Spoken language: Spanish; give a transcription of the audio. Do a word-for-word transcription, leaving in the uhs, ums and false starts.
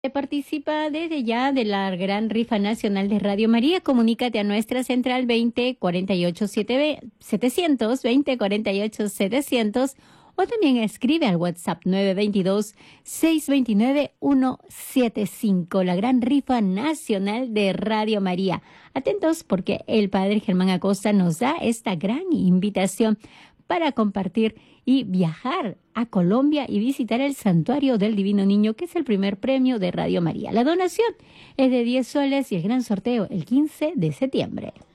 Participa desde ya de la gran rifa nacional de Radio María. Comunícate a nuestra central veinte cuarenta y ocho setecientos, veinte cuarenta y ocho setecientos, o también escribe al WhatsApp nueve dos dos, seis dos nueve, uno siete cinco. La gran rifa nacional de Radio María. Atentos porque el Padre Germán Acosta nos da esta gran invitación para compartir y viajar a Colombia y visitar el Santuario del Divino Niño, que es el primer premio de Radio María. La donación es de diez soles y el gran sorteo el quince de septiembre.